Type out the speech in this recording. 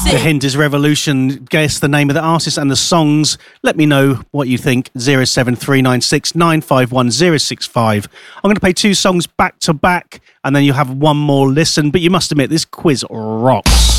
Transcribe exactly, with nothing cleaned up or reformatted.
The hint is Revolution. Guess the name of the artist and the songs. Let me know what you think. zero seven three nine six nine five one zero six five. I'm going to play two songs back to back and then you'll have one more listen. But you must admit, this quiz rocks.